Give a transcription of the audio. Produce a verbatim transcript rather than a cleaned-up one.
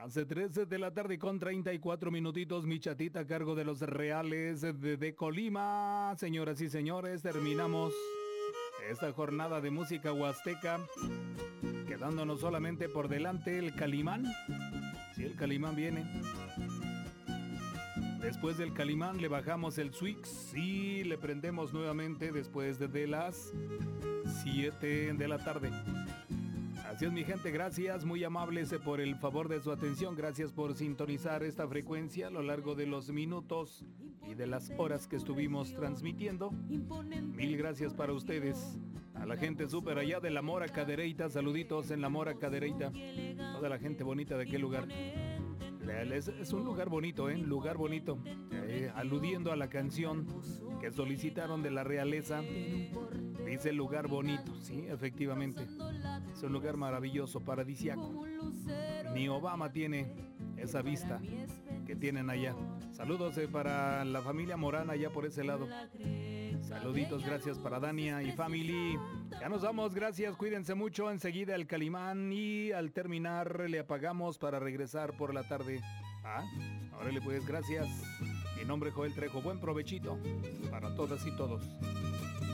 Hace trece de la tarde con treinta y cuatro minutitos, mi chatita a cargo de los Reales de, de Colima. Señoras y señores, terminamos esta jornada de música huasteca, quedándonos solamente por delante el Calimán. Si el Calimán viene. Después del Calimán le bajamos el Swix y le prendemos nuevamente después de, de las siete de la tarde. Así es, mi gente, gracias, muy amables por el favor de su atención, gracias por sintonizar esta frecuencia a lo largo de los minutos y de las horas que estuvimos transmitiendo. Mil gracias para ustedes, a la gente súper allá de La Mora Cadereyta, saluditos en La Mora Cadereyta, toda la gente bonita de aquel lugar. Es, es un lugar bonito, ¿eh? Lugar bonito, eh, aludiendo a la canción que solicitaron de la realeza, dice lugar bonito, sí, efectivamente. Es un lugar maravilloso, paradisiaco. Ni Obama tiene esa vista que tienen allá. Saludos eh, para la familia Morán allá por ese lado. Saluditos, gracias para Dania y family. Ya nos vamos, gracias, cuídense mucho. Enseguida el Calimán y al terminar le apagamos para regresar por la tarde. Ah, órale pues, gracias. Mi nombre es Joel Trejo, buen provechito para todas y todos.